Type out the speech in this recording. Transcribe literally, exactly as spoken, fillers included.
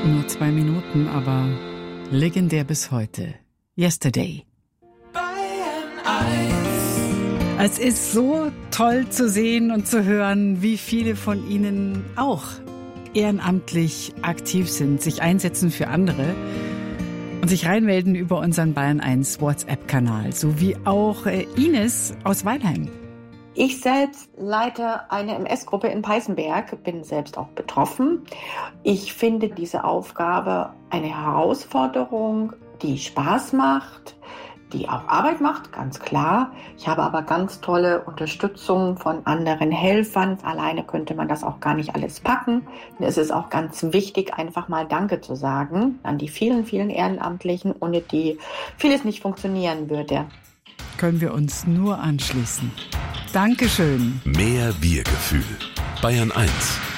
Nur zwei Minuten, aber legendär bis heute. Yesterday. Es ist so toll zu sehen und zu hören, wie viele von Ihnen auch ehrenamtlich aktiv sind, sich einsetzen für andere und sich reinmelden über unseren Bayern eins WhatsApp-Kanal, sowie auch äh, Ines aus Weilheim. Ich selbst leite eine M S-Gruppe in Peißenberg, bin selbst auch betroffen. Ich finde diese Aufgabe eine Herausforderung, die Spaß macht, die auch Arbeit macht, ganz klar. Ich habe aber ganz tolle Unterstützung von anderen Helfern. Alleine könnte man das auch gar nicht alles packen. Und es ist auch ganz wichtig, einfach mal Danke zu sagen an die vielen, vielen Ehrenamtlichen, ohne die vieles nicht funktionieren würde. Können wir uns nur anschließen. Dankeschön. Mehr Wir-Gefühl. Bayern eins.